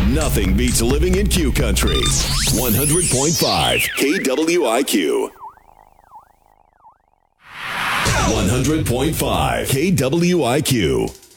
Nothing beats living in Q Country. 100.5 KWIQ. 100.5 KWIQ.